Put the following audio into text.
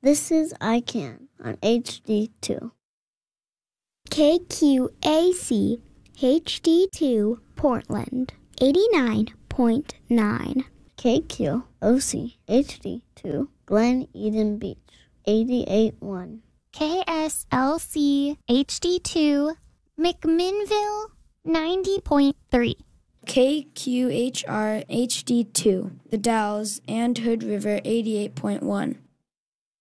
This is I Can on HD2. KQAC HD2 Portland 89.9. KQOC HD2 Glen Eden Beach 88.1. KSLC HD2 McMinnville 90.3. KQHR HD2 The Dalles and Hood River 88.1.